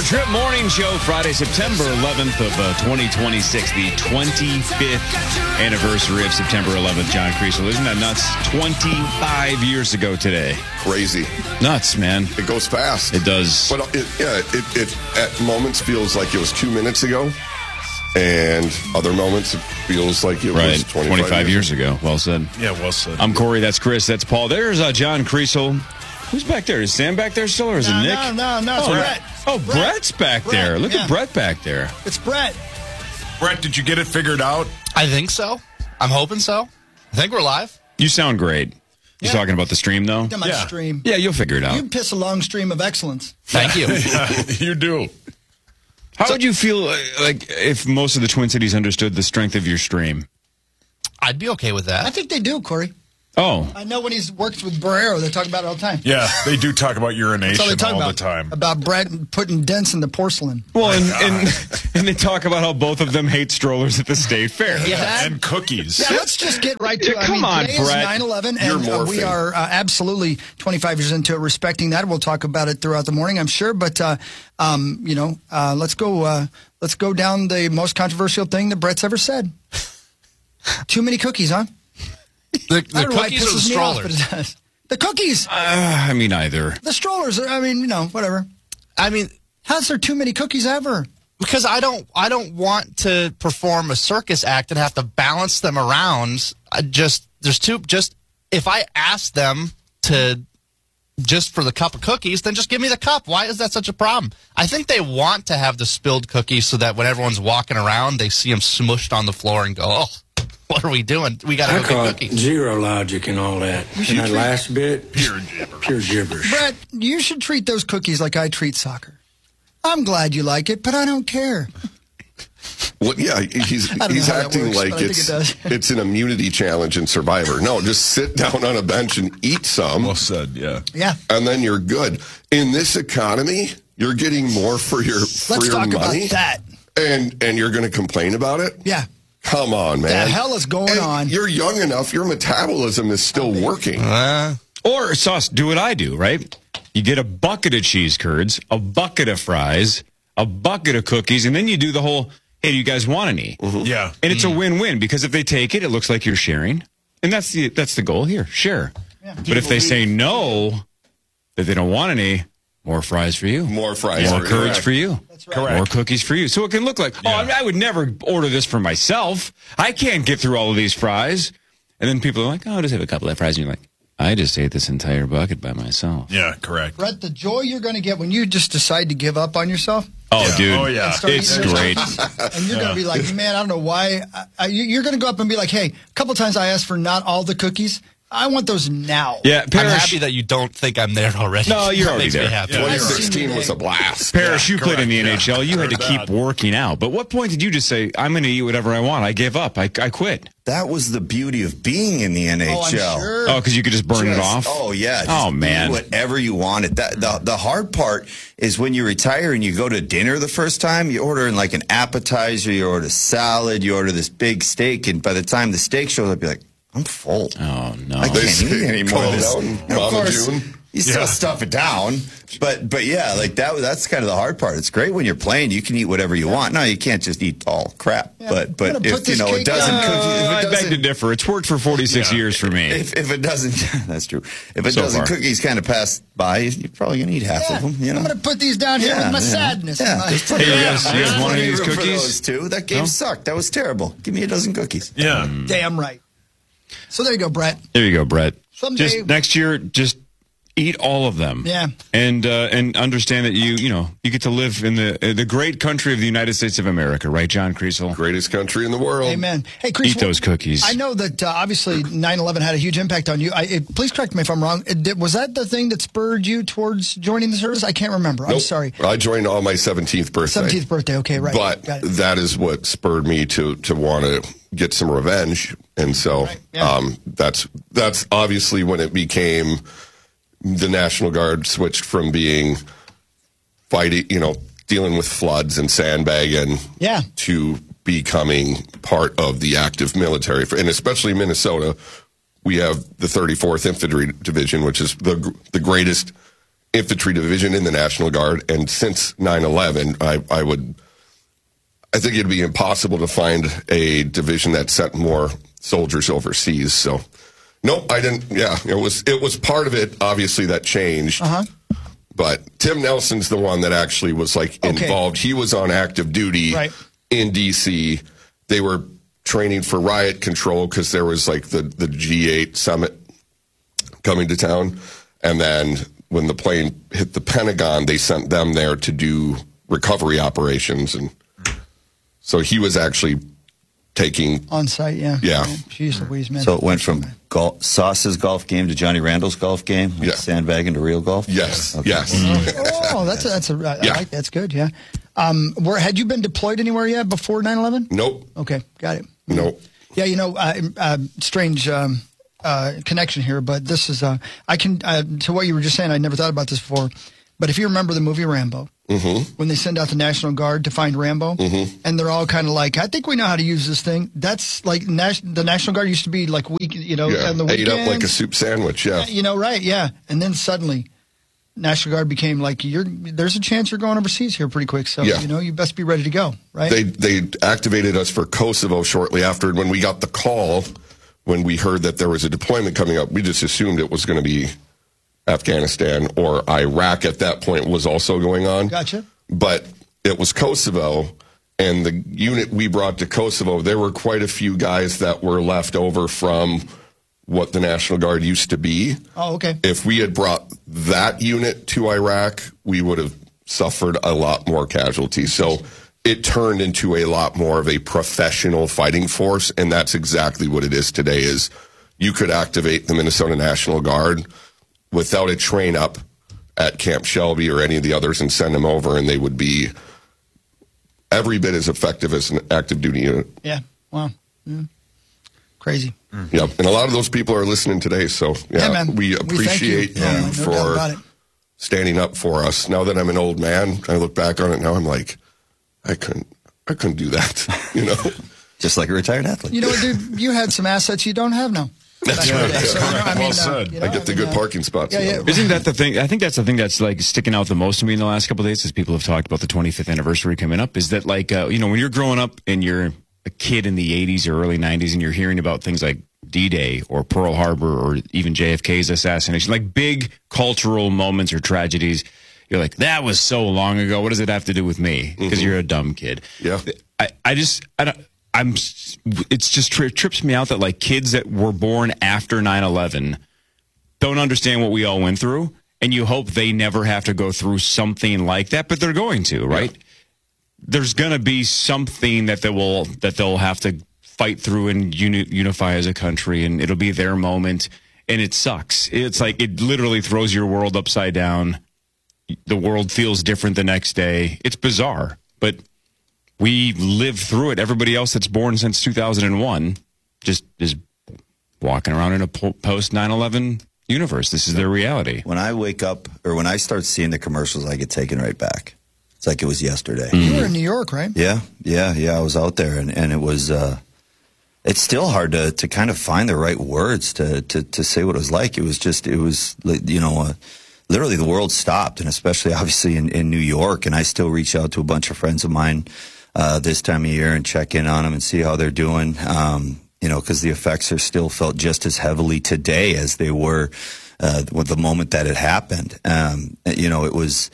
Drip Morning Show, Friday, September 11th of 2026, the 25th anniversary of September 11th, John Kriesel. Isn't that nuts? 25 years ago today. Crazy. Nuts, man. It goes fast. It does. But it at moments feels like it was 2 minutes ago, and other moments it feels like it was 25 years ago. Well said. Yeah, well said. I'm Corey, that's Chris, that's Paul. There's John Kriesel. Who's back there? Is Sam back there still, or is it Nick? No, it's Brett. Oh, Brett's back there. Look at Brett back there. It's Brett. Brett, did you get it figured out? I think so. I'm hoping so. I think we're live. You sound great. You talking about the stream, though? My stream. Yeah, you'll figure it out. You piss a long stream of excellence. Thank you. You do. How would you feel like if most of the Twin Cities understood the strength of your stream? I'd be okay with that. I think they do, Corey. Oh. I know when he's works with Barrero, they talk about it all the time. Yeah, they do talk about urination all the time. About Brett putting dents in the porcelain. Well, and they talk about how both of them hate strollers at the state fair. Yeah. And cookies. Yeah, let's just get right to it. Come on, today Brett. is 9/11, and we are absolutely 25 years into it, respecting that. We'll talk about it throughout the morning, I'm sure. But let's go down the most controversial thing that Brett's ever said. Too many cookies, huh? The cookies or the strollers? It does. The cookies. I mean, either. The strollers. I mean, whatever. I mean, how's there too many cookies ever? Because I don't want to perform a circus act and have to balance them around. If I ask them to just for the cup of cookies, then just give me the cup. Why is that such a problem? I think they want to have the spilled cookies so that when everyone's walking around, they see them smushed on the floor and go, oh. What are we doing? We got to go get cookies. Zero logic and all that. And that last bit, pure gibberish. Brett, you should treat those cookies like I treat soccer. I'm glad you like it, but I don't care. Well, yeah, he's acting like it's an immunity challenge in Survivor. No, just sit down on a bench and eat some. Well said, yeah. Yeah. And then you're good. In this economy, you're getting more for your Let's money. talk about that. And you're going to complain about it? Yeah. Come on, man. The hell is going on? You're young enough. Your metabolism is still working. Or, Sauce, do what I do, right? You get a bucket of cheese curds, a bucket of fries, a bucket of cookies, and then you do the whole, hey, do you guys want any? Mm-hmm. Yeah. And it's a win-win, because if they take it, it looks like you're sharing. And that's the goal here, share. Yeah. But if they say no, that they don't want any, more fries for you. More fries. More curds for you. That's right. Correct. More cookies for you. So it can look like, I would never order this for myself. I can't get through all of these fries. And then people are like, I'll just have a couple of fries. And you're like, I just ate this entire bucket by myself. Yeah, correct. Brett, the joy you're going to get when you just decide to give up on yourself. Oh, yeah. dude. Oh, yeah. It's great. And you're going to be like, man, I don't know why. You're going to go up and be like, hey, a couple times I asked for not all the cookies. I want those now. Yeah, I'm happy that you don't think I'm there already. No, you're already there. 2016 was a blast. Parrish, you played in the correct. NHL. You had to keep Bad. working out. But what point did you just say, I'm going to eat whatever I want? I gave up. I quit. That was the beauty of being in the NHL. Oh, I'm sure. Oh, because you could just burn it off? Oh, yeah. Oh, man. Do whatever you wanted. The hard part is when you retire and you go to dinner the first time, you order in like an appetizer, you order salad, you order this big steak, and by the time the steak shows up, you're like, I'm full. Oh, no. I can't eat anymore. Calm This. down, And of Mama course, June. you still stuff it down, but yeah, like that's kind of the hard part. It's great when you're playing; you can eat whatever you want. No, you can't just eat all crap. Yeah, but I'm gonna put if this it cake doesn't down. cook, I beg to differ. It's worked for 46 years for me. if it doesn't, that's true. If it So doesn't, far. cookies kind of pass by. You're probably gonna eat half of them. You know, I'm going to put these down here with my sadness. Yeah, My- just put Hey, it you down. guys want There's any of these room for cookies? those two. That game sucked. That was terrible. Give me a dozen cookies. Yeah. Damn right. So there you go, Brett. There you go, Brett. Someday- Just next year, just eat all of them. Yeah. And understand that you get to live in the great country of the United States of America, right, John Kriesel? Greatest country in the world. Amen. Hey, Chris, Eat those cookies. I know that obviously 9/11 had a huge impact on you. Please correct me if I'm wrong. Was that the thing that spurred you towards joining the service? I can't remember. I'm Nope. sorry. I joined on my 17th birthday. 17th birthday. Okay, right. But Got it. that is what spurred me to want to get some revenge. And so Right, yeah. that's obviously when it became the National Guard switched from being fighting, dealing with floods and sandbagging Yeah. to becoming part of the active military. And especially Minnesota, we have the 34th Infantry Division, which is the greatest infantry division in the National Guard. And since 9/11, I think it'd be impossible to find a division that sent more soldiers overseas. So, no, I didn't. Yeah, it was part of it, obviously, that changed. But Tim Nelson's the one that actually was involved. He was on active duty in D.C. They were training for riot control because there was the G8 summit coming to town. And then when the plane hit the Pentagon, they sent them there to do recovery operations. And so he was actually taking on site, yeah. Jeez Louise, man. So it went from Sauce's golf game to Johnny Randall's golf game, sandbagging to real golf. Yes, okay. yes. Oh, that's good. Yeah. Had you been deployed anywhere yet before 9/11? Nope. Okay, got it. Nope. Yeah, strange connection here, but this is I can to what you were just saying. I never thought about this before, but if you remember the movie Rambo. When they send out the National Guard to find Rambo, and they're all kind of I think we know how to use this thing. That's the National Guard used to be weak, on the weekends. Ate up like a soup sandwich, right, yeah. And then suddenly, National Guard became there's a chance you're going overseas here pretty quick, so you best be ready to go, right? They activated us for Kosovo shortly after. When we got the call, when we heard that there was a deployment coming up, we just assumed it was going to be Afghanistan or Iraq at that point was also going on. Gotcha. But it was Kosovo, and the unit we brought to Kosovo, there were quite a few guys that were left over from what the National Guard used to be. Oh, okay. If we had brought that unit to Iraq, we would have suffered a lot more casualties. So it turned into a lot more of a professional fighting force, and that's exactly what it is today. Is you could activate the Minnesota National Guard without a train up at Camp Shelby or any of the others and send them over, and they would be every bit as effective as an active duty unit. Yeah. Wow. Yeah. Crazy. Yep. And a lot of those people are listening today, so man. we appreciate you for standing up for us. Now that I'm an old man, I look back on it now, I'm like, I couldn't do that, Just like a retired athlete. You know what, dude? You had some assets you don't have now. That's right. So, well said. I get the good parking spots. Yeah. Isn't that the thing? I think that's the thing that's sticking out the most to me in the last couple of days, as people have talked about the 25th anniversary coming up, is that when you're growing up and you're a kid in the 80s or early 90s and you're hearing about things like D-Day or Pearl Harbor or even JFK's assassination, big cultural moments or tragedies, you're like, that was so long ago. What does it have to do with me? Because you're a dumb kid. Yeah. It just trips me out that kids that were born after 9/11 don't understand what we all went through, and you hope they never have to go through something like that, but they're going to, right? Yeah. There's going to be something that they'll have to fight through and unify as a country, and it'll be their moment, and it sucks. It's it literally throws your world upside down. The world feels different the next day. It's bizarre, but we live through it. Everybody else that's born since 2001 just is walking around in a post 9/11 universe. This is their reality. When I wake up or when I start seeing the commercials, I get taken right back. It's like it was yesterday. You were in New York, right? Yeah. I was out there, and it was. It's still hard to kind of find the right words to say what it was like. It was literally the world stopped, and especially obviously in New York. And I still reach out to a bunch of friends of mine this time of year and check in on them and see how they're doing. Because the effects are still felt just as heavily today as they were with the moment that it happened. It was.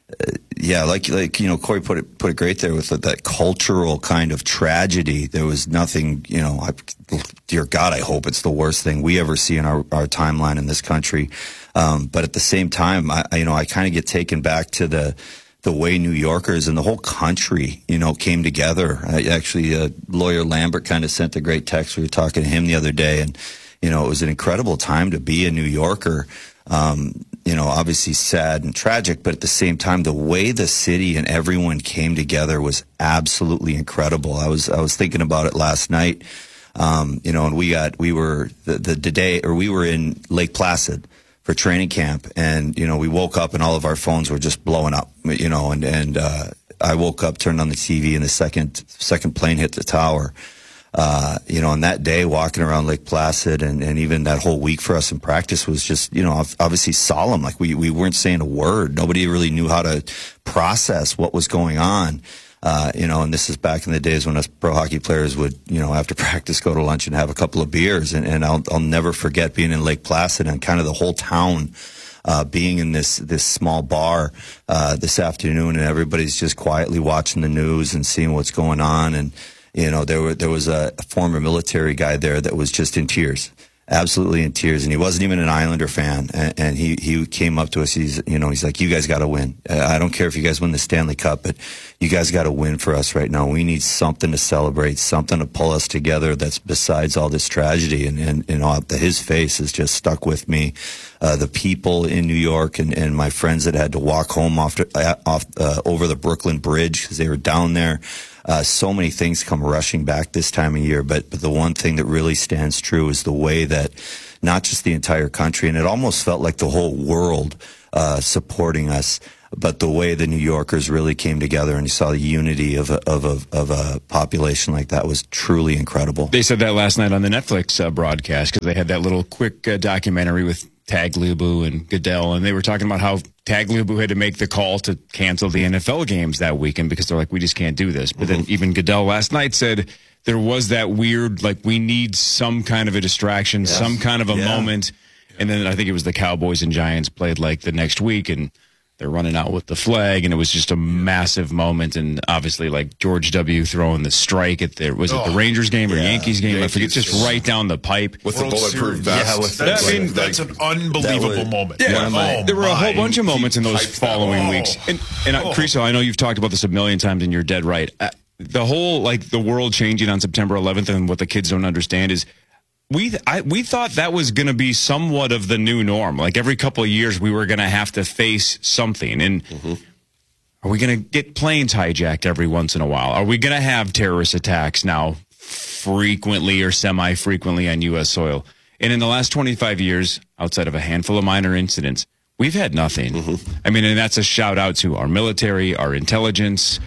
Corey put it great there with that cultural kind of tragedy. There was nothing, dear God, I hope it's the worst thing we ever see in our timeline in this country. But at the same time, I kind of get taken back to the way New Yorkers and the whole country, came together. Lawyer Lambert kind of sent a great text. We were talking to him the other day, and, it was an incredible time to be a New Yorker. Obviously sad and tragic, but at the same time, the way the city and everyone came together was absolutely incredible. I was thinking about it last night, and we were in Lake Placid for training camp, and we woke up and all of our phones were just blowing up, and I woke up, turned on the TV, and the second plane hit the tower. And that day walking around Lake Placid and even that whole week for us in practice was just, obviously solemn. Like we weren't saying a word. Nobody really knew how to process what was going on. And this is back in the days when us pro hockey players would, after practice go to lunch and have a couple of beers. And I'll never forget being in Lake Placid and kind of the whole town being in this small bar this afternoon, and everybody's just quietly watching the news and seeing what's going on. And there was a former military guy there that was just in tears, absolutely in tears, and he wasn't even an Islander fan. And he came up to us. He's like, "You guys got to win. I don't care if you guys win the Stanley Cup, but you guys got to win for us right now. We need something to celebrate, something to pull us together. That's besides all this tragedy." And his face has just stuck with me. The people in New York and my friends that had to walk home over the Brooklyn Bridge because they were down there. So many things come rushing back this time of year, but the one thing that really stands true is the way that not just the entire country, and it almost felt like the whole world supporting us, but the way the New Yorkers really came together, and you saw the unity of a population like that was truly incredible. They said that last night on the Netflix broadcast because they had that little quick documentary with Tagliabue and Goodell, and they were talking about how Tagliabue had to make the call to cancel the NFL games that weekend because they're like, we just can't do this. But then even Goodell last night said there was that weird, like, we need some kind of a distraction, some kind of a moment. And then I think it was the Cowboys and Giants played like the next week, and they're running out with the flag, and it was just a massive moment. And obviously, like George W. throwing the strike at the Rangers game or Yankees game? I forget, just right down the pipe with the bulletproof vest. That's an unbelievable moment. Yeah, there were a whole bunch of moments in those following weeks. And Creasel, I know you've talked about this a million times, and you're dead right. The whole the world changing on September 11th, and what the kids don't understand is, we thought that was going to be somewhat of the new norm. Like every couple of years, we were going to have to face something. And are we going to get planes hijacked every once in a while? Are we going to have terrorist attacks now frequently or semi-frequently on U.S. soil? And in the last 25 years, outside of a handful of minor incidents, we've had nothing. I mean, and that's a shout out to our military, our intelligence,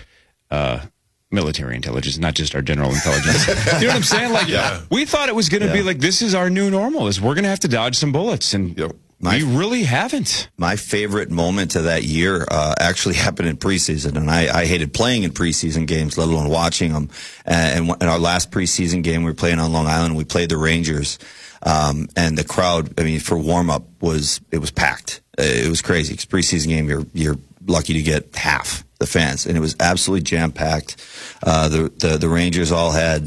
military intelligence, not just our general intelligence. You know what I'm saying? Like, we thought it was going to be like, this is our new normal, is we're going to have to dodge some bullets, and we really haven't. My favorite moment of that year actually happened in preseason, and I hated playing in preseason games, let alone watching them. And in our last preseason game, we were playing on Long Island. We played the Rangers, and the crowd, I mean, for warm-up, was packed. It was crazy. It's preseason game, you're lucky to get half the fans, and it was absolutely jam-packed. The Rangers all had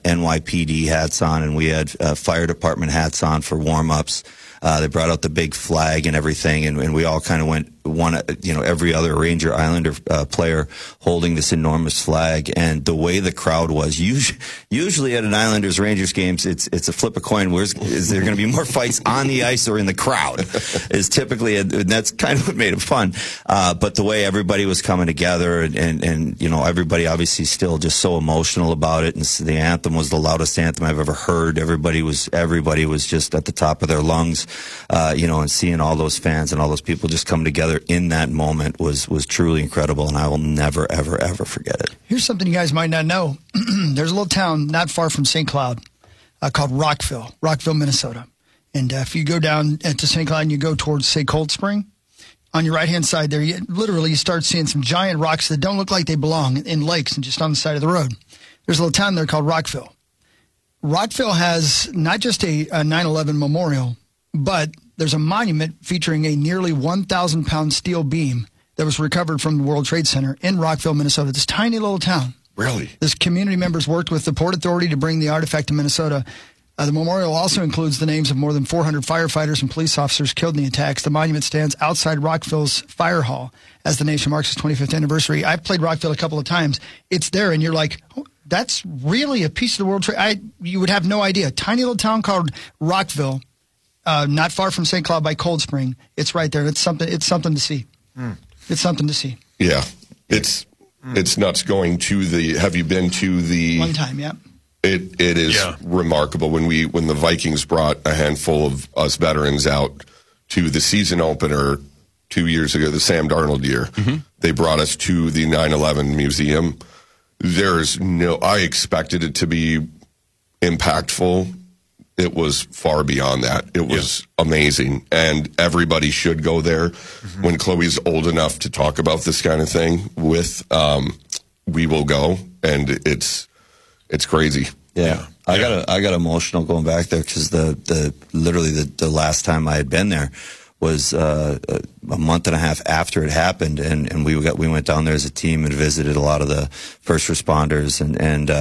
NYPD hats on, and we had fire department hats on for warm-ups. They brought out the big flag and everything, and we all kind of went every other Ranger Islander player holding this enormous flag. And the way the crowd was, usually at an Islanders Rangers games, it's a flip a coin. Is there going to be more fights on the ice or in the crowd? Is typically, and that's kind of what made it fun. But the way everybody was coming together, and everybody obviously still just so emotional about it. And the anthem was the loudest anthem I've ever heard. Everybody was just at the top of their lungs, and seeing all those fans and all those people just come together in that moment was truly incredible, and I will never, ever, ever forget it. Here's something you guys might not know. There's a little town not far from St. Cloud called Rockville, Minnesota. And if you go down to St. Cloud and you go towards, say, Cold Spring, on your right-hand side there, you start seeing some giant rocks that don't look like they belong in lakes and just on the side of the road. There's a little town there called Rockville. Rockville has not just a 9/11 memorial, but there's a monument featuring a nearly 1,000-pound steel beam that was recovered from the World Trade Center in Rockville, Minnesota. This tiny little town. Really? This community members worked with the Port Authority to bring the artifact to Minnesota. The memorial also includes the names of more than 400 firefighters and police officers killed in the attacks. The monument stands outside Rockville's fire hall as the nation marks its 25th anniversary. I've played Rockville a couple of times. It's there, and you're like, oh, that's really a piece of the World Trade. You would have no idea. Tiny little town called Rockville. Not far from St. Cloud by Cold Spring. It's right there. It's something to see. It's something to see. Yeah. It's nuts going to the, have you been to the? One time, yeah. It is remarkable when the Vikings brought a handful of us veterans out to the season opener 2 years ago, the Sam Darnold year. They brought us to the 9/11 museum. I expected it to be impactful. It was far beyond that. It was amazing, and everybody should go there. When Chloe's old enough to talk about this kind of thing with, we will go, and it's crazy. Yeah. I got emotional going back there because literally the last time I had been there was a month and a half after it happened, and we went down there as a team and visited a lot of the first responders, and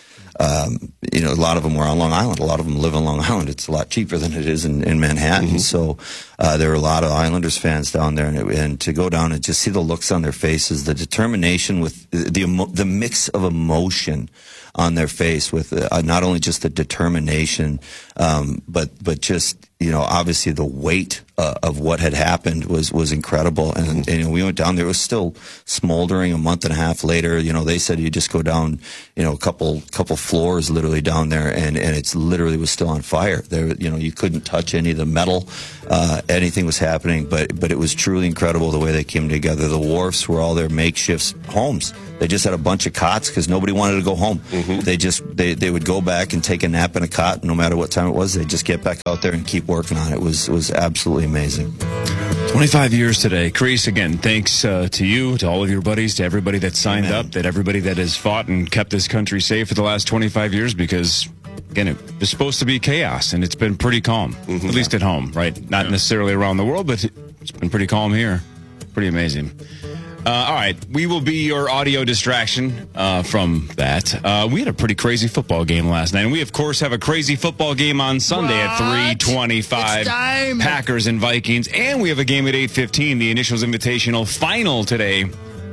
a lot of them were on Long Island. A lot of them live on Long Island. It's a lot cheaper than it is in Manhattan. So there were a lot of Islanders fans down there, and to go down and just see the looks on their faces, the determination with the mix of emotion on their face, with not only just the determination, but just obviously the weight of what had happened was incredible. And we went down there; it was still smoldering. A month and a half later, they said you just go down, a couple floors literally down there, and it's literally was still on fire. There, you couldn't touch any of the metal. Anything was happening, but it was truly incredible the way they came together. The wharfs were all their makeshift homes. They just had a bunch of cots because nobody wanted to go home. They would go back and take a nap in a cot, no matter what time it was. They'd just get back out there and keep working on it. It was absolutely amazing. 25 years today. Chris, again, thanks to you, to all of your buddies, to everybody that signed up, that everybody that has fought and kept this country safe for the last 25 years, because, again, it was supposed to be chaos, and it's been pretty calm, at least at home, right? Not necessarily around the world, but it's been pretty calm here. Pretty amazing. All right, we will be your audio distraction from that. We had a pretty crazy football game last night, and we, of course, have a crazy football game on Sunday at 3:25. Packers and Vikings, and we have a game at 8:15, the Initials Invitational final today,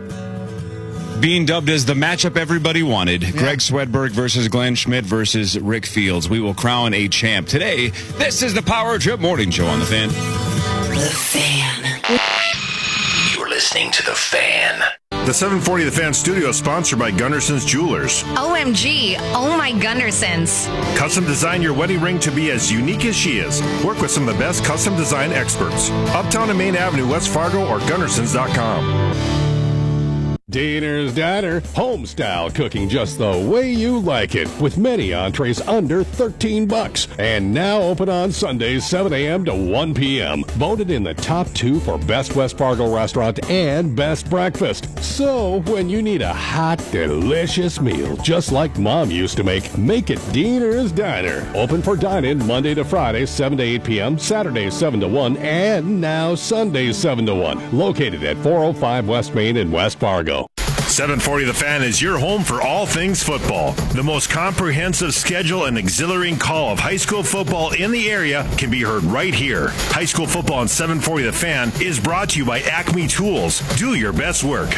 being dubbed as the matchup everybody wanted. Yeah. Greg Swedberg versus Glenn Schmidt versus Rick Fields. We will crown a champ today. This is the Power Trip Morning Show on The Fan. The Fan. Listening to The Fan. The 740 The Fan studio is sponsored by Gunderson's Jewelers. OMG, oh my Gundersons. Custom design your wedding ring to be as unique as she is. Work with some of the best custom design experts. Uptown and Main Avenue, West Fargo, or Gundersons.com. Diener's Diner, home-style cooking just the way you like it, with many entrees under $13. And now open on Sundays, 7 a.m. to 1 p.m. Voted in the top 2 for Best West Fargo Restaurant and Best Breakfast. So, when you need a hot, delicious meal, just like Mom used to make it Diener's Diner. Open for dine-in Monday to Friday, 7 to 8 p.m., Saturdays, 7 to 1, and now Sundays, 7 to 1. Located at 405 West Main in West Fargo. 740 The Fan is your home for all things football. The most comprehensive schedule and exhilarating call of high school football in the area can be heard right here. High school football on 740 The Fan is brought to you by Acme Tools. Do your best work.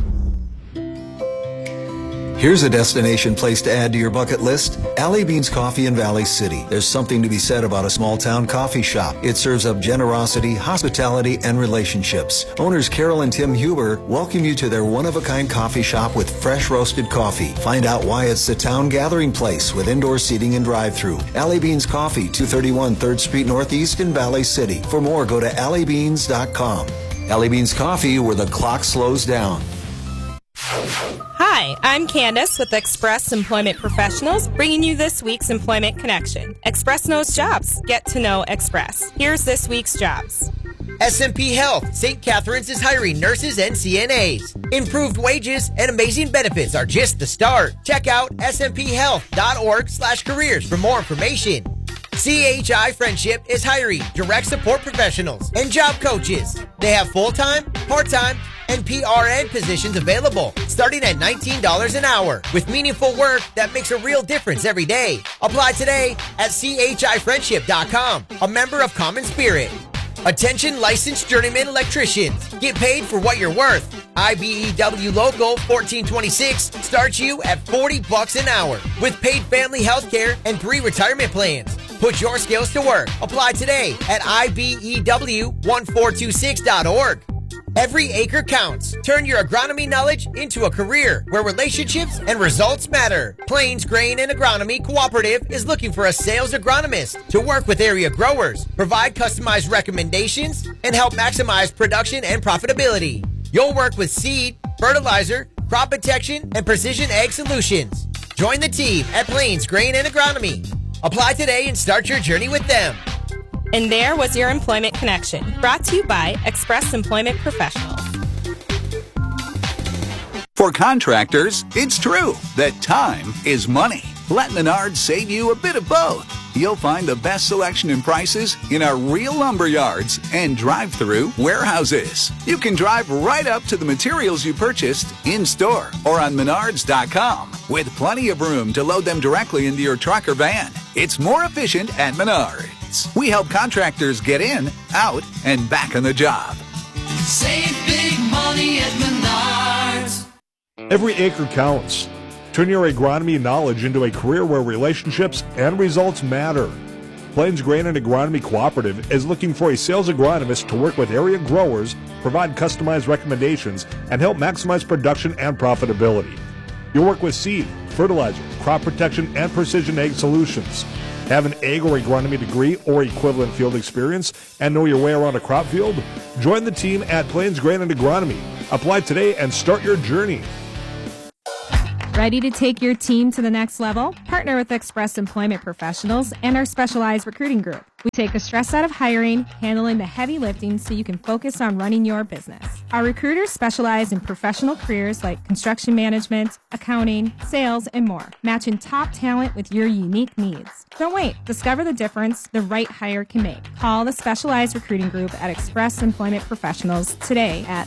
Here's a destination place to add to your bucket list. Alley Beans Coffee in Valley City. There's something to be said about a small town coffee shop. It serves up generosity, hospitality, and relationships. Owners Carol and Tim Huber welcome you to their one-of-a-kind coffee shop with fresh roasted coffee. Find out why it's the town gathering place with indoor seating and drive-thru. Alley Beans Coffee, 231 3rd Street Northeast in Valley City. For more, go to alleybeans.com. Alley Beans Coffee, where the clock slows down. Hi, I'm Candace with Express Employment Professionals, bringing you this week's Employment Connection. Express knows jobs. Get to know Express. Here's this week's jobs. SMP Health, St. Catherine's is hiring nurses and CNAs. Improved wages and amazing benefits are just the start. Check out smphealth.org/careers for more information. CHI Friendship is hiring direct support professionals and job coaches. They have full-time, part-time, and PRN positions available, starting at $19 an hour, with meaningful work that makes a real difference every day. Apply today at chifriendship.com, a member of Common Spirit. Attention licensed journeyman electricians. Get paid for what you're worth. IBEW Local 1426 starts you at $40 an hour with paid family health care and 3 retirement plans. Put your skills to work. Apply today at IBEW1426.org. Every acre counts. Turn your agronomy knowledge into a career where relationships and results matter. Plains Grain and Agronomy Cooperative is looking for a sales agronomist to work with area growers, provide customized recommendations, and help maximize production and profitability. You'll work with seed, fertilizer, crop protection, and precision ag solutions. Join the team at Plains Grain and Agronomy. Apply today and start your journey with them. And there was your Employment Connection, brought to you by Express Employment Professionals. For contractors, it's true that time is money. Let Menards save you a bit of both. You'll find the best selection and prices in our real lumber yards and drive-through warehouses. You can drive right up to the materials you purchased in-store or on Menards.com with plenty of room to load them directly into your truck or van. It's more efficient at Menards. We help contractors get in, out, and back on the job. Save big money at Menards. Every acre counts. Turn your agronomy knowledge into a career where relationships and results matter. Plains Grain and Agronomy Cooperative is looking for a sales agronomist to work with area growers, provide customized recommendations, and help maximize production and profitability. You'll work with seed, fertilizer, crop protection, and precision ag solutions. Have an ag or agronomy degree or equivalent field experience and know your way around a crop field? Join the team at Plains Grain and Agronomy. Apply today and start your journey. Ready to take your team to the next level? Partner with Express Employment Professionals and our specialized recruiting group. We take the stress out of hiring, handling the heavy lifting so you can focus on running your business. Our recruiters specialize in professional careers like construction management, accounting, sales, and more, matching top talent with your unique needs. Don't wait. Discover the difference the right hire can make. Call the specialized recruiting group at Express Employment Professionals today at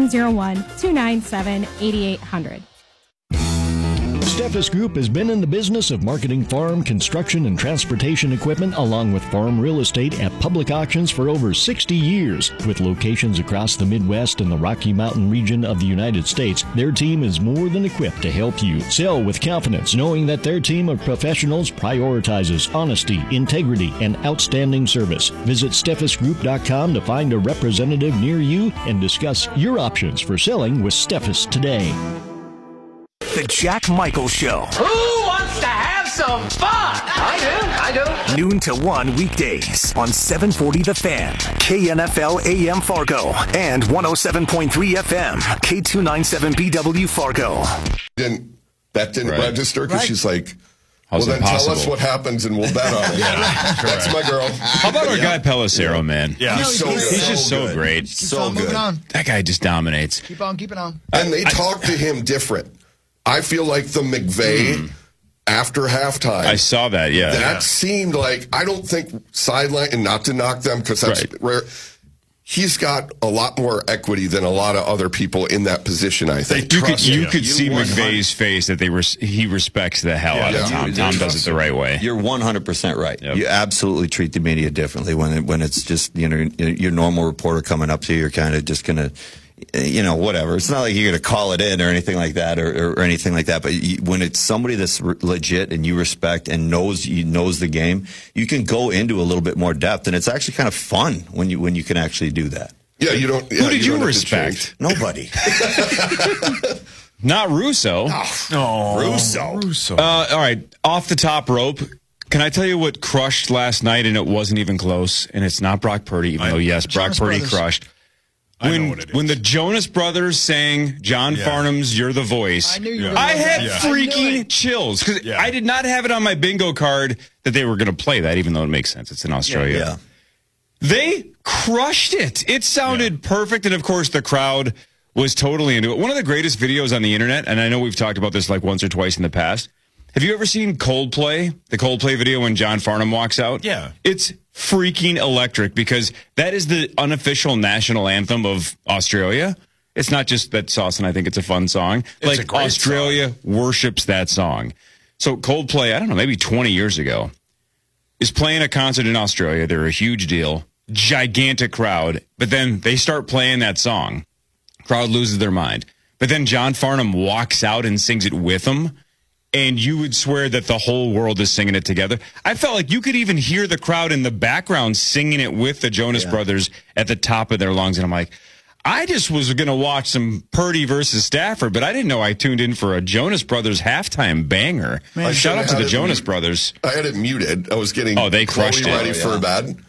701-297-8800. Steffes Group has been in the business of marketing farm, construction, and transportation equipment along with farm real estate at public auctions for over 60 years. With locations across the Midwest and the Rocky Mountain region of the United States, their team is more than equipped to help you sell with confidence, knowing that their team of professionals prioritizes honesty, integrity, and outstanding service. Visit SteffesGroup.com to find a representative near you and discuss your options for selling with Steffes today. The Jack Michaels Show. Who wants to have some fun? I do. Noon to 1 weekdays on 740 The Fan, KNFL AM Fargo, and 107.3 FM, K297BW Fargo. That didn't register because she's like, How's well, it then possible? tell us what happens and we'll bet on it. That's my girl. How about our guy Pelissero, man? Yeah. He's just so great. So good. That guy just dominates. Keep on keeping on. And they talk to him different. I feel like the McVay after halftime. I saw that, yeah. That seemed like, I don't think sideline, and not to knock them because that's rare. He's got a lot more equity than a lot of other people in that position, I think. You could see McVay's face that he respects the hell out of Tom. Tom does it the right way. You're 100% right. Yep. You absolutely treat the media differently when it's just your normal reporter coming up to you. You're kind of just going to, whatever. It's not like you're going to call it in or anything like that or anything like that. But when it's somebody that's legit and you respect and knows the game, you can go into a little bit more depth, and it's actually kind of fun when you can actually do that. Yeah, you don't. Yeah, Who did you respect? Nobody. Not Russo. Russo. All right, off the top rope. Can I tell you what crushed last night, and it wasn't even close, and it's not Brock Purdy, even though, yes, Brock Purdy crushed. When the Jonas Brothers sang John Farnham's "You're the Voice," I had freaking chills because I did not have it on my bingo card that they were going to play that, even though it makes sense. It's in Australia. Yeah. They crushed it. It sounded perfect, and of course, the crowd was totally into it. One of the greatest videos on the internet, and I know we've talked about this like once or twice in the past. Have you ever seen Coldplay? The Coldplay video when John Farnham walks out? Yeah. It's freaking electric because that is the unofficial national anthem of Australia. It's not just that sauce, and I think it's a fun song. It's like Australia worships that song. So Coldplay, I don't know, maybe 20 years ago, is playing a concert in Australia. They're a huge deal, gigantic crowd. But then they start playing that song. Crowd loses their mind. But then John Farnham walks out and sings it with them. And you would swear that the whole world is singing it together. I felt like you could even hear the crowd in the background singing it with the Jonas Brothers at the top of their lungs. And I'm like, I just was going to watch some Purdy versus Stafford, but I didn't know I tuned in for a Jonas Brothers halftime banger. Shout out to the Jonas Brothers. I had it muted. I was getting they crushed Chloe ready it. for bed.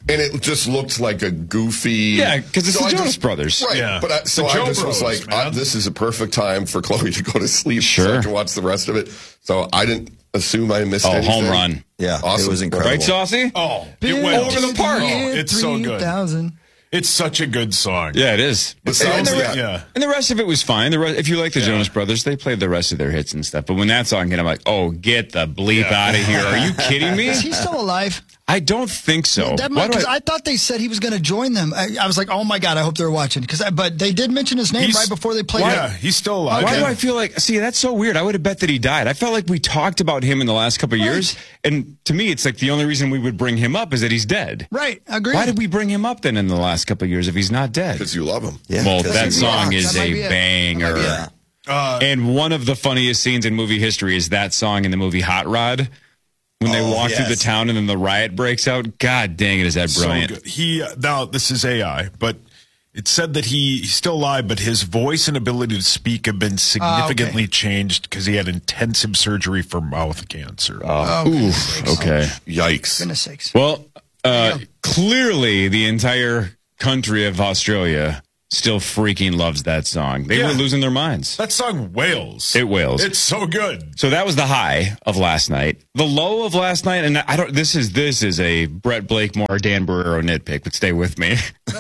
And it just looked like a goofy... Yeah, because it's the Jonas Brothers. Right. Yeah. But I just was like, this is a perfect time for Chloe to go to sleep so I can watch the rest of it. So I didn't assume I missed anything. Home run. Yeah, awesome. It was incredible. Right, Saucy? Oh, it went over the park. It's so good. 3,000. It's such a good song. Yeah, it is. It sounds And the rest of it was fine. If you like the Jonas Brothers, they played the rest of their hits and stuff. But when that song hit, I'm like, oh, get the bleep out of here. Are you kidding me? Is he still alive? I don't think so. Because I thought they said he was going to join them. I was like, oh my God, I hope they're watching. But they did mention his name right before they played. Yeah, he's still alive. Why do I feel like, that's so weird. I would have bet that he died. I felt like we talked about him in the last couple of years. And to me, it's like the only reason we would bring him up is that he's dead. Right, agreed. Why did we bring him up then in the last couple of years if he's not dead? Because you love him. Yeah, well, that song is a banger. Yeah. And one of the funniest scenes in movie history is that song in the movie Hot Rod. When they walk through the town and then the riot breaks out. God dang it, is that brilliant. So now, this is AI, but it said that he's still alive, but his voice and ability to speak have been significantly changed because he had intensive surgery for mouth cancer. Okay. Yikes. Goodness sakes. Well, clearly the entire country of Australia still freaking loves that song. They were losing their minds. That song wails. It wails. It's so good. So that was the high of last night. The low of last night, and I don't. This is a Brett Blakemore, Dan Barrero nitpick, but stay with me.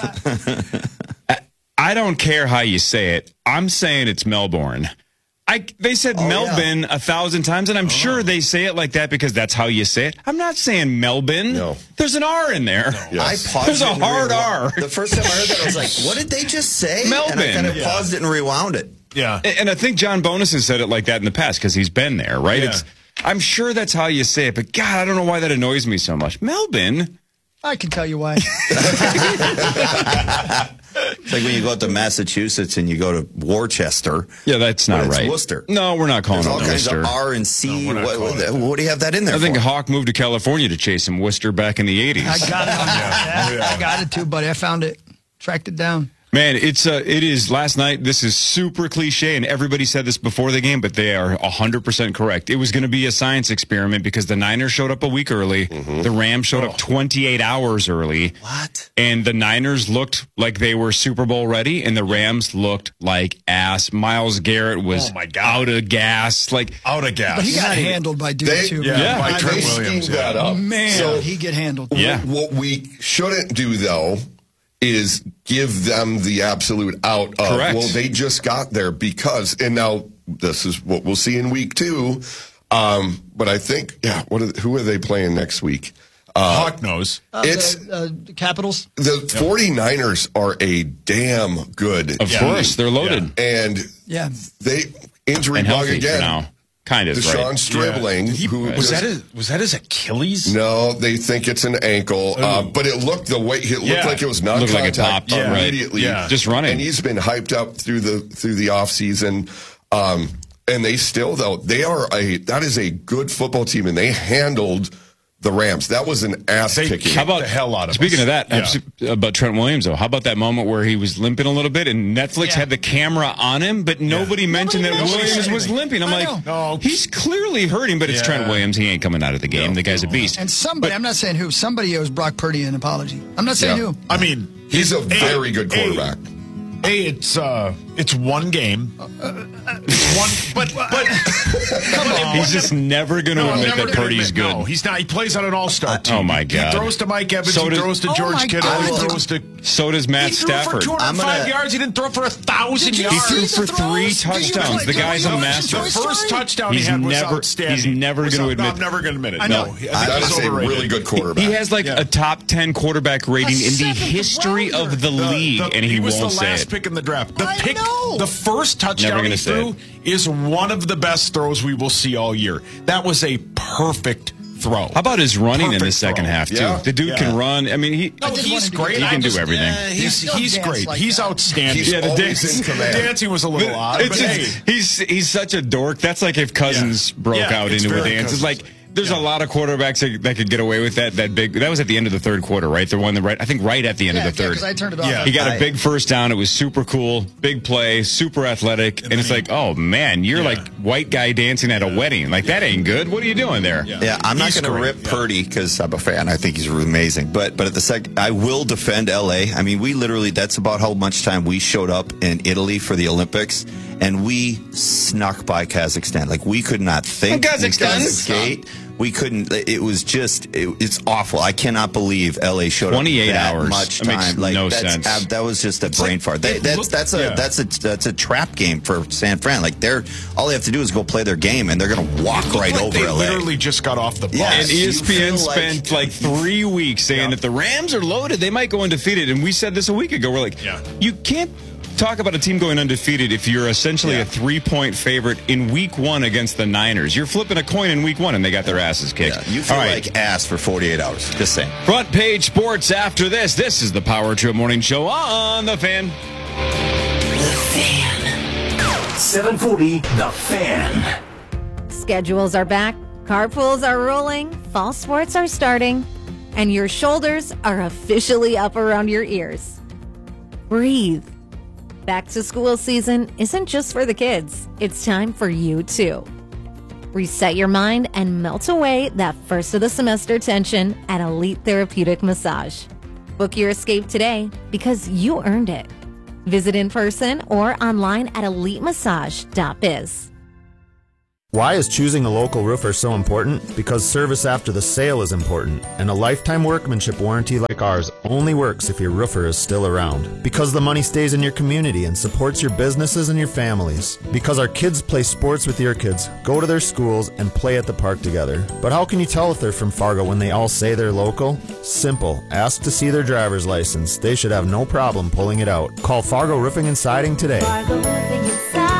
I don't care how you say it. I'm saying it's Melbourne. They said Melbourne 1,000 times, and I'm sure they say it like that because that's how you say it. I'm not saying Melbourne. No. There's an R in there. No. Yes. I paused There's a hard R. The first time I heard that, I was like, what did they just say? Melbourne. And I kind of paused it and rewound it. Yeah. And I think John Bonus has said it like that in the past because he's been there, right? Yeah. I'm sure that's how you say it, but God, I don't know why that annoys me so much. Melbourne? I can tell you why. It's like when you go out to Massachusetts and you go to Worcester. Yeah, that's not right. Worcester. No, we're not calling There's it all kinds Worcester. of R and C. No, what do you have that in there I think for? Hawk moved to California to chase some Worcester back in the 80s. I got it on that. I got it too, buddy. I found it. Tracked it down. Man, it is last night. This is super cliche, and everybody said this before the game, but they are 100% correct. It was going to be a science experiment because the Niners showed up a week early. The Rams showed up 28 hours early. What? And the Niners looked like they were Super Bowl ready, and the Rams looked like ass. Myles Garrett was out of gas. Out of gas. But he got handled by dudes too. Yeah, by Trent They Williams. schemed that up. Man, So he get handled. Yeah. what we shouldn't do, though, is give them the absolute out of, Correct. well, they just got there because, and now this is what we'll see in week 2. But I think, who are they playing next week? Hawk knows. It's the Capitals. the 49ers are a damn good Of course, they're loaded. and Yeah. they injury And bug healthy for again. now. Kind of, Deshaun right? Stribling, who Was that his Achilles? No, they think it's an ankle, but it looked the way it looked like it was Looked like it non-contact popped, right. immediately. Yeah. Just running. and he's been hyped up through the off season. And they still that is a good football team, and they handled the Rams. That was an ass kicking. How about the hell out of speaking us. of that, about Trent Williams, though? How about that moment where he was limping a little bit, and Netflix had the camera on him, but nobody mentioned that Williams was limping? I'm like, no. he's clearly hurting, but it's Trent Williams. He ain't coming out of the game. The guy's a beast. And somebody, I'm not saying who, somebody owes Brock Purdy an apology. I'm not saying who. I mean, He's a very good quarterback. It's one game. But He's just never going to admit that Purdy's good. No, he's not. He plays on an all-star team. Oh my God! He throws to Mike Evans. So he does- throws to George Kittle. He throws to. So does Matt He threw Stafford. for 205 yards. He didn't throw for 1,000 yards. He threw for 3 touchdowns. The guy's a master. The first touchdown he He's had was never. outstanding. He's never going to admit. I'm never going to admit it. I know. No, That is a really good quarterback. He has like a top 10 quarterback rating in the history of the league, and he was won't the say last it. pick in the draft. know. The first Never touchdown gonna he say threw is one of the best throws we will see all year. That was a perfect throw. How about his running in the Perfect second throw. half too? Yeah. The dude can run. I mean, he's great. He can do everything. He's great. He's outstanding. He's the always in command. The dancing was a little odd, It's but just- hey. he's such a dork. That's like if Cousins broke out it's into a very dance. It's Cousins. like there's a lot of quarterbacks that could get away with that big. That was at the end of the third quarter, right? The one that right at the end of the third. Yeah, because I turned it off. He got a big first down. It was super cool, big play, super athletic, and it's like, oh man, you're like white guy dancing at a wedding. Like that ain't good. What are you doing there? Yeah, I'm not going to rip Purdy because I'm a fan. I think he's amazing. But at the second, I will defend LA. I mean, we literally, that's about how much time we showed up in Italy for the Olympics, and we snuck by Kazakhstan. Like, we could not think. Kazakhstan? We couldn't. It was just. It's awful. I cannot believe LA showed 28 up that hours. much That makes time. no sense. That was just a brain fart. That's a trap game for San Fran. Like, all they have to do is go play their game, and they're going to walk right over they LA. Literally just got off the bus. And ESPN spent like 3 weeks saying that the Rams are loaded. They might go undefeated. And we said this a week ago. We're like, you can't talk about a team going undefeated if you're essentially a 3-point favorite in week 1 against the Niners. You're flipping a coin in week 1, and they got their asses kicked. You feel like ass for 48 hours. Just saying. Front Page Sports after this. This is the Power Trip Morning Show on The Fan. The Fan. 740 The Fan. Schedules are back, carpools are rolling, fall sports are starting, and your shoulders are officially up around your ears. Breathe. Back to school season isn't just for the kids. It's time for you too. Reset your mind and melt away that first of the semester tension at Elite Therapeutic Massage. Book your escape today because you earned it. Visit in person or online at elitemassage.biz. Why is choosing a local roofer so important? Because service after the sale is important, and a lifetime workmanship warranty like ours only works if your roofer is still around. Because the money stays in your community and supports your businesses and your families. Because our kids play sports with your kids, go to their schools, and play at the park together. But how can you tell if they're from Fargo when they all say they're local? Simple. Ask to see their driver's license. They should have no problem pulling it out. Call Fargo Roofing and Siding today. Fargo Roofing and Siding.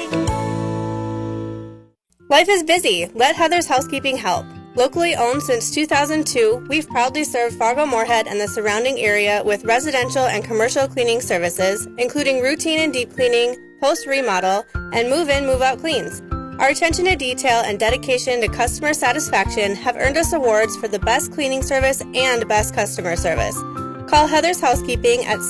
Life is busy. Let Heather's Housekeeping help. Locally owned since 2002, we've proudly served Fargo-Moorhead and the surrounding area with residential and commercial cleaning services, including routine and deep cleaning, post-remodel, and move-in, move-out cleans. Our attention to detail and dedication to customer satisfaction have earned us awards for the best cleaning service and best customer service. Call Heather's Housekeeping at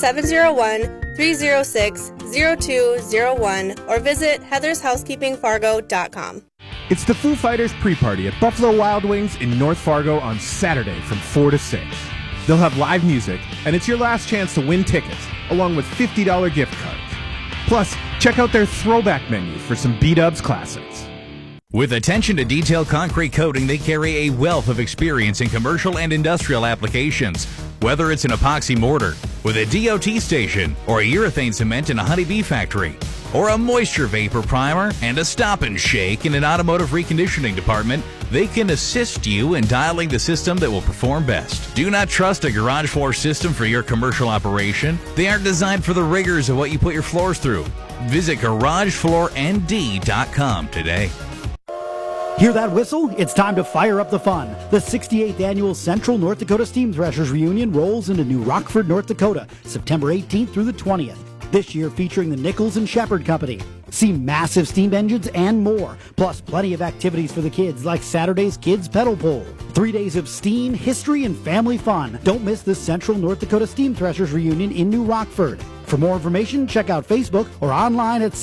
701-306-0201 or visit heathershousekeepingfargo.com. It's the Foo Fighters pre-party at Buffalo Wild Wings in North Fargo on Saturday from 4 to 6. They'll have live music, and it's your last chance to win tickets, along with $50 gift cards. Plus, check out their throwback menu for some B-Dubs classics. With attention to detail concrete coating, they carry a wealth of experience in commercial and industrial applications. Whether it's an epoxy mortar with a DOT station or a urethane cement in a honeybee factory, or a moisture vapor primer and a stop and shake in an automotive reconditioning department, they can assist you in dialing the system that will perform best. Do not trust a garage floor system for your commercial operation. They aren't designed for the rigors of what you put your floors through. Visit GarageFloorND.com today. Hear that whistle? It's time to fire up the fun. The 68th Annual Central North Dakota Steam Threshers Reunion rolls into New Rockford, North Dakota, September 18th through the 20th. This year featuring the Nichols and Shepherd Company. See massive steam engines and more, plus plenty of activities for the kids like Saturday's Kids Pedal Pole. 3 days of steam, history, and family fun. Don't miss the Central North Dakota Steam Threshers Reunion in New Rockford. For more information, check out Facebook or online at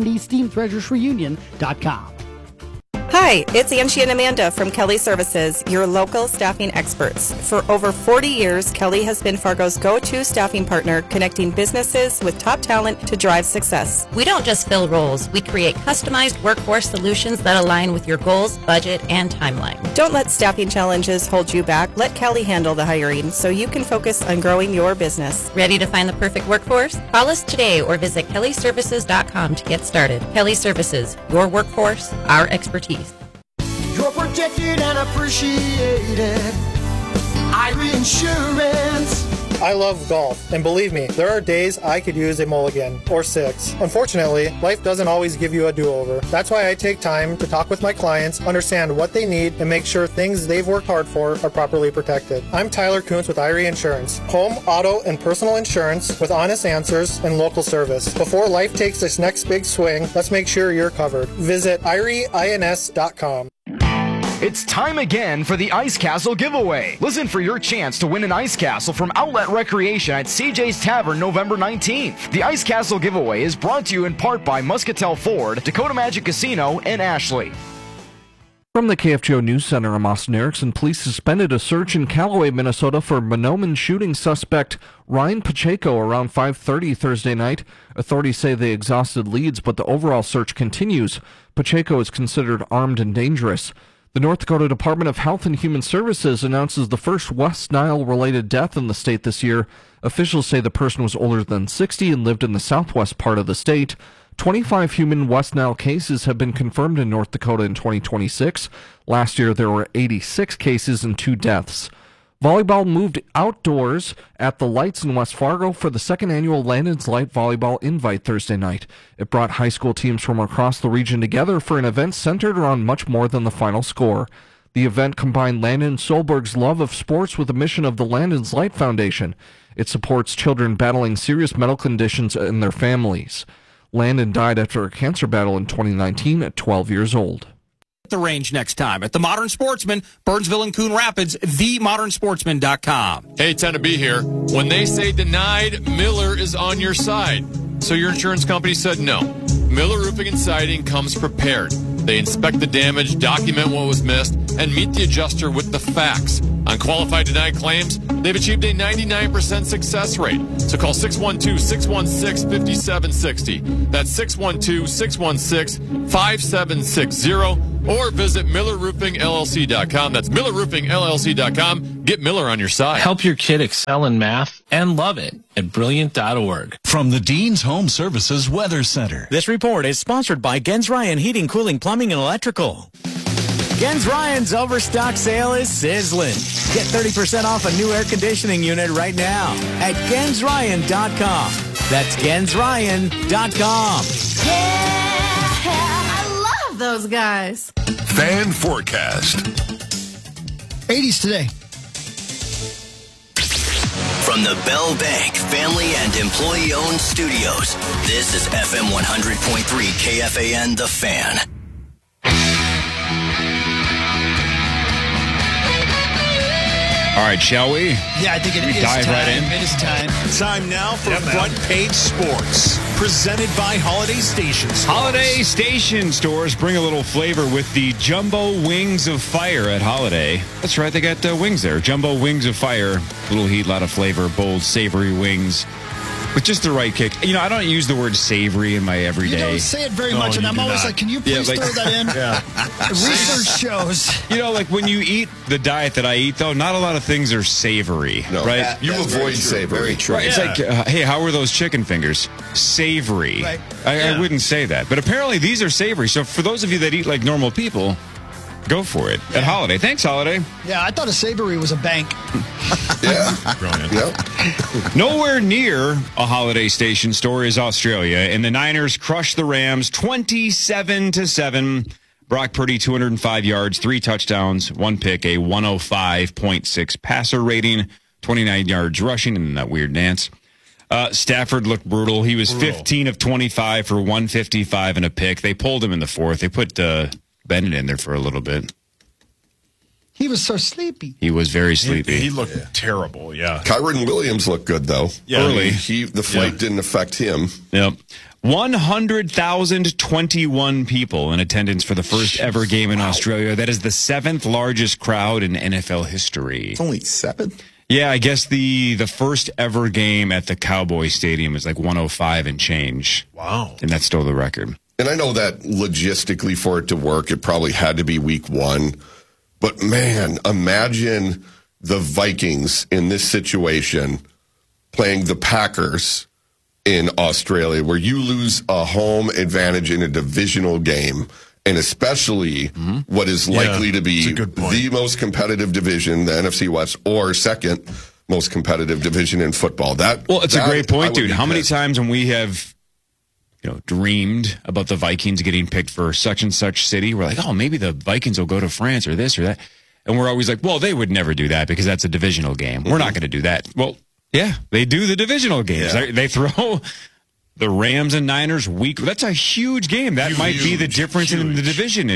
centralndsteamthreshersreunion.com. Hi, it's Angie and Amanda from Kelly Services, your local staffing experts. For over 40 years, Kelly has been Fargo's go-to staffing partner, connecting businesses with top talent to drive success. We don't just fill roles. We create customized workforce solutions that align with your goals, budget, and timeline. Don't let staffing challenges hold you back. Let Kelly handle the hiring so you can focus on growing your business. Ready to find the perfect workforce? Call us today or visit kellyservices.com to get started. Kelly Services, your workforce, our expertise. You're protected and appreciated. Irie Insurance. I love golf, and believe me, there are days I could use a mulligan, or 6. Unfortunately, life doesn't always give you a do-over. That's why I take time to talk with my clients, understand what they need, and make sure things they've worked hard for are properly protected. I'm Tyler Kuntz with Irie Insurance. Home, auto, and personal insurance with honest answers and local service. Before life takes this next big swing, let's make sure you're covered. Visit IrieINS.com. It's time again for the Ice Castle giveaway. Listen for your chance to win an Ice Castle from Outlet Recreation at CJ's Tavern November 19th. The Ice Castle giveaway is brought to you in part by Muscatel Ford, Dakota Magic Casino, and Ashley. From the KFGO News Center, I'm Austin Erickson. Police suspended a search in Callaway, Minnesota for Monoman shooting suspect Ryan Pacheco around 5:30 Thursday night. Authorities say they exhausted leads, but the overall search continues. Pacheco is considered armed and dangerous. The North Dakota Department of Health and Human Services announces the first West Nile-related death in the state this year. Officials say the person was older than 60 and lived in the southwest part of the state. 25 human West Nile cases have been confirmed in North Dakota in 2026. Last year, there were 86 cases and 2 deaths. Volleyball moved outdoors at the Lights in West Fargo for the second annual Landon's Light Volleyball Invite Thursday night. It brought high school teams from across the region together for an event centered around much more than the final score. The event combined Landon Solberg's love of sports with the mission of the Landon's Light Foundation. It supports children battling serious medical conditions and their families. Landon died after a cancer battle in 2019 at 12 years old. The range next time at the Modern Sportsman, Burnsville and Coon Rapids, themodernsportsman.com. Hey, Ten to be here. When they say denied, Miller is on your side. So your insurance company said no. Miller Roofing and Siding comes prepared. They inspect the damage, document what was missed, and meet the adjuster with the facts. On qualified denied claims, they've achieved a 99% success rate. So call 612-616-5760. That's 612-616-5760. Or visit MillerRoofingLLC.com. That's MillerRoofingLLC.com. Get Miller on your side. Help your kid excel in math and love it at Brilliant.org. From the Dean's Home Services Weather Center. This report is sponsored by Gens Ryan Heating, Cooling, Plumbing, and Electrical. Gens Ryan's overstock sale is sizzling. Get 30% off a new air conditioning unit right now at GensRyan.com. That's GensRyan.com. I love those guys. Fan forecast. 80s today. From the Bell Bank family and employee-owned studios, this is FM 100.3 KFAN The Fan. All right, shall we? Yeah, I think it is dive time. Right in. It is time. Time now for Front Page Sports, presented by Holiday Station Stores. Holiday Station Stores bring a little flavor with the Jumbo Wings of Fire at Holiday. That's right, they got wings there. Jumbo Wings of Fire. Little heat, a lot of flavor, bold, savory wings. With just the right kick. You know, I don't use the word savory in my everyday. You don't say it very much, and I'm always like, can you please throw that in? Research shows. You know, like when you eat the diet that I eat, though, not a lot of things are savory, right? You avoid savory. Very true. Right, it's like, hey, how were those chicken fingers? Savory. Right. I wouldn't say that. But apparently these are savory. So for those of you that eat like normal people, go for it at Holiday. Thanks, Holiday. Yeah, I thought a savory was a bank. Brilliant. Yep. Nowhere near a Holiday Station store is Australia, and the Niners crushed the Rams 27-7. Brock Purdy, 205 yards, 3 touchdowns, 1 pick, a 105.6 passer rating, 29 yards rushing, and that weird dance. Stafford looked brutal. He was 15 of 25 for 155 and a pick. They pulled him in the fourth. They put Bennett in there for a little bit. He was so sleepy. He was very sleepy. He looked terrible, yeah. Kyron Williams looked good, though. Yeah. Early. The flight didn't affect him. Yep. 100,021 people in attendance for the first ever game in Australia. That is the 7th largest crowd in NFL history. It's only 7? Yeah, I guess the first ever game at the Cowboy Stadium is like 105 and change. Wow. And that's still the record. And I know that logistically for it to work, it probably had to be week 1. But, man, imagine the Vikings in this situation playing the Packers in Australia, where you lose a home advantage in a divisional game, and especially what is likely to be the most competitive division, the NFC West, or second most competitive division in football. It's a great point, dude. How many times when we have dreamed about the Vikings getting picked for such and such city, we're like, oh, maybe the Vikings will go to France or this or that. And we're always like, well, they would never do that because that's a divisional game. We're not going to do that. Well, yeah, they do the divisional games. Yeah. They throw the Rams and Niners week. That's a huge game. That might be the difference in the division in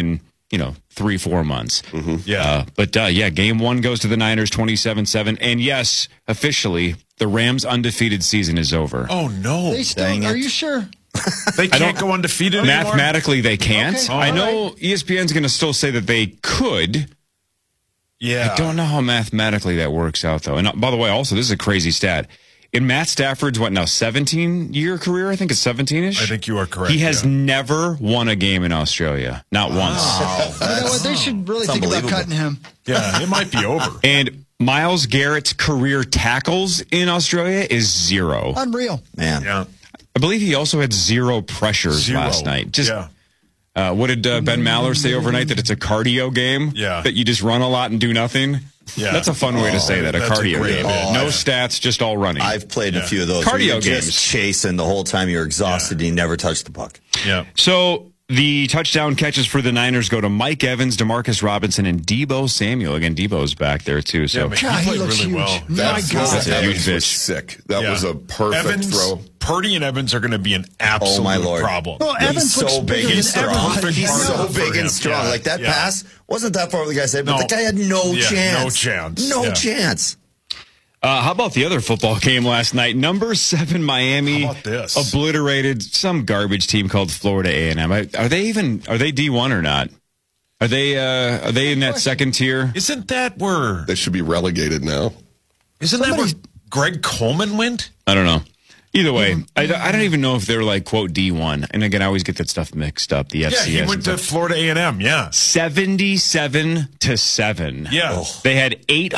3-4 months. Yeah. But game one goes to the Niners 27-7. And yes, officially, the Rams' undefeated season is over. Oh, no. They still, are you sure? They can't go undefeated anymore? Mathematically, they can't. Okay. I know ESPN's going to still say that they could. Yeah. I don't know how mathematically that works out, though. And by the way, also, this is a crazy stat. In Matt Stafford's, 17-year career? I think it's 17-ish. I think you are correct. He has never won a game in Australia. Not once. You know what? They should really think about cutting him. Yeah, it might be over. And Myles Garrett's career tackles in Australia is 0. Unreal. Man. Yeah. I believe he also had 0 pressures last night. What did Ben Maller say overnight? That it's a cardio game? Yeah. That you just run a lot and do nothing? Yeah. That's a fun way to say that, a cardio game. No stats, just all running. I've played a few of those. Cardio games. Just chasing the whole time you're exhausted and you never touch the puck. Yeah. So the touchdown catches for the Niners go to Mike Evans, Demarcus Robinson, and Deebo Samuel. Again, Deebo's back there, too. So God, he looks really huge. well. My God. Evans was sick. That was a perfect throw. Purdy and Evans are going to be an absolute problem. Well, Evans He's so big and strong. He's so big and strong. Yeah. Like that pass wasn't that far, the guy said, but No. the guy had no chance. No chance. No Yeah. chance. how about the other football game last night? Number 7 Miami How about this? obliterated some garbage team called Florida A&M. Are they D1 or not? Are they in that second tier? Isn't that where They should be relegated now. that where Greg Coleman went? I don't know. Either way, I don't even know if they're like, quote, D1. And again, I always get that stuff mixed up, the FCS. Yeah, he went to Florida A&M, 77-7. Yeah. They had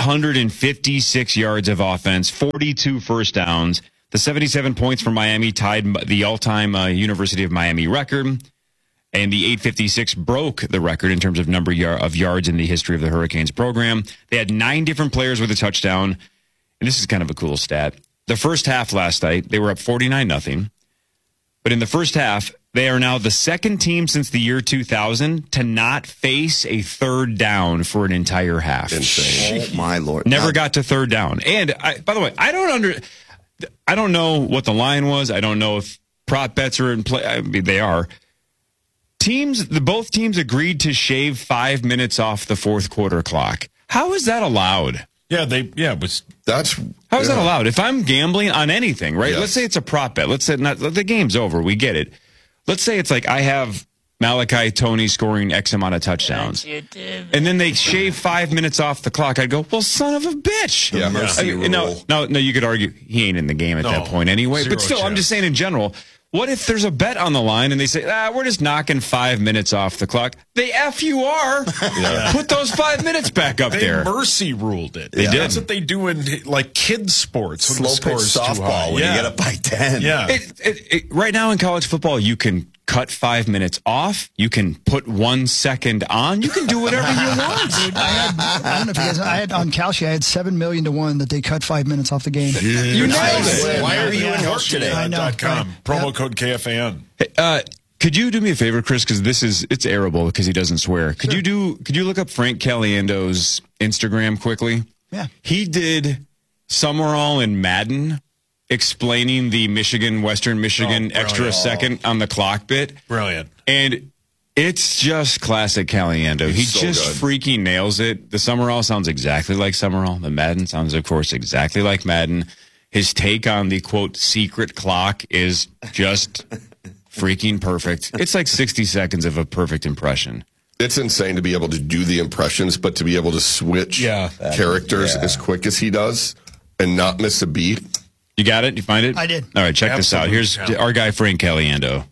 856 yards of offense, 42 first downs. The 77 points for Miami tied the all-time University of Miami record. And the 856 broke the record in terms of number of yards in the history of the Hurricanes program. They had 9 different players with a touchdown. And this is kind of a cool stat. The first half last night, they were up 49-0. But in the first half, they are now the second team since the year 2000 to not face a third down for an entire half. Insane. Oh, my Lord. Never got to third down. And by the way, I don't know what the line was. I don't know if prop bets are in play. I mean, they are. Both teams agreed to shave 5 minutes off the fourth quarter clock. How is that allowed? How is that allowed? If I'm gambling on anything, right? Yes. Let's say it's a prop bet. Let's say the game's over. We get it. Let's say it's like I have Malachi Tony scoring X amount of touchdowns. And then they shave 5 minutes off the clock. I'd go, well, son of a bitch. Yeah. Mercy rule. No, you could argue he ain't in the game at that point anyway. Zero But still, I'm chance. just saying in general, what if there's a bet on the line and they say, we're just knocking 5 minutes off the clock? They F you are. Put those 5 minutes back up They there. mercy ruled it. They did. That's what they do in like kids sports. When Slow the score pitch is too softball high. when you get up by 10. Yeah. Right now in college football, you can cut 5 minutes off. You can put 1 second on. You can do whatever you want. I don't know if you guys know, I had on Kalshi, I had 7 million to 1 that they cut 5 minutes off the game. You nailed it. Why are you in work today? I know. .com. Promo code KFAN. Could you do me a favor, Chris? Because it's airable because he doesn't swear. Could you look up Frank Caliendo's Instagram quickly? Yeah. He did Summerall and Madden explaining the Western Michigan extra second on the clock bit. Brilliant. And it's just classic Caliendo. He so just good. freaking nails it. The Summerall sounds exactly like Summerall. The Madden sounds, of course, exactly like Madden. His take on the, quote, secret clock is just freaking perfect. It's like 60 seconds of a perfect impression. It's insane to be able to do the impressions, but to be able to switch characters as quick as he does and not miss a beat. You got it? You find it? I did. All right, check this out. Here's our guy, Frank Caliendo.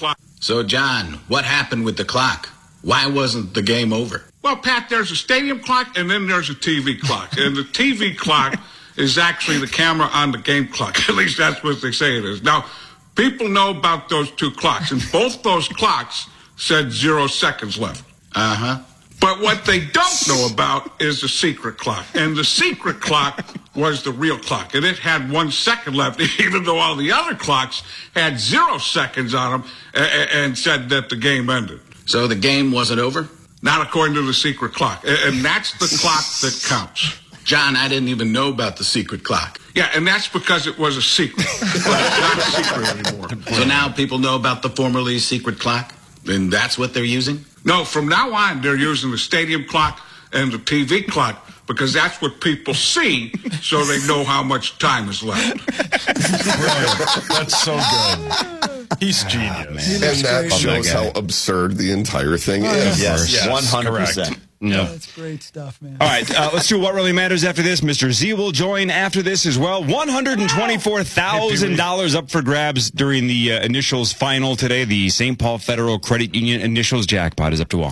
So, John, what happened with the clock? Why wasn't the game over? Well, Pat, there's a stadium clock and then there's a TV clock. And the TV clock is actually the camera on the game clock. At least that's what they say it is. Now, people know about those two clocks, and both those clocks said 0 seconds left. Uh-huh. But what they don't know about is the secret clock. And the secret clock was the real clock. And it had 1 second left, even though all the other clocks had 0 seconds on them and said that the game ended. So the game wasn't over? Not according to the secret clock. And that's the clock that counts. John, I didn't even know about the secret clock. Yeah, and that's because it was a secret. But it's not a secret anymore. So now people know about the formerly secret clock? And that's what they're using? No, from now on, they're using the stadium clock and the TV clock because that's what people see, so they know how much time is left. Brilliant. That's so good. He's genius. And that shows how absurd the entire thing is. Yes, 100%. Correct. No. That's great stuff, man. All right, let's do what really matters after this. Mr. Z will join after this as well. $124,000 up for grabs during the initials final today. The St. Paul Federal Credit Union initials jackpot is up to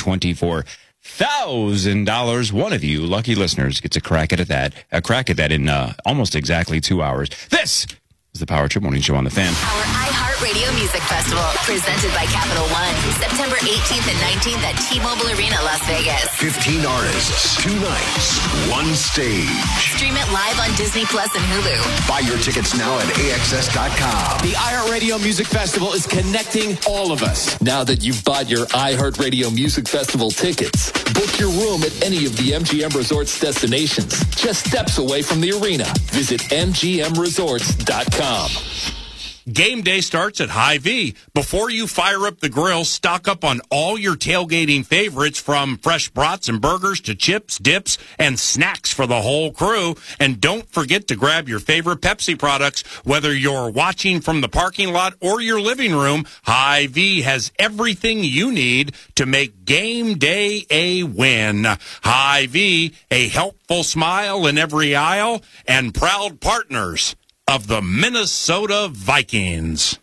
$124,000. One of you lucky listeners gets a crack at that in almost exactly 2 hours. This is the Power Trip Morning Show on the Fan. Our iHeartRadio Music Festival, presented by Capital One, September 18th and 19th at T-Mobile Arena, Las Vegas. 15 artists, 2 nights, 1 stage. Stream it live on Disney Plus and Hulu. Buy your tickets now at AXS.com. The iHeartRadio Music Festival is connecting all of us. Now that you've bought your iHeartRadio Music Festival tickets, book your room at any of the MGM Resorts destinations, just steps away from the arena. Visit MGMResorts.com. Game day starts at Hy-Vee. Before you fire up the grill, stock up on all your tailgating favorites, from fresh brats and burgers to chips, dips, and snacks for the whole crew. And don't forget to grab your favorite Pepsi products. Whether you're watching from the parking lot or your living room, Hy-Vee has everything you need to make game day a win. Hy-Vee, a helpful smile in every aisle, and proud partners of the Minnesota Vikings.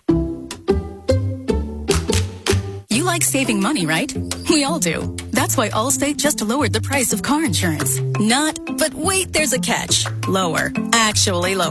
You like saving money, right? We all do. That's why Allstate just lowered the price of car insurance. Not, but wait, there's a catch. Lower. Actually lower.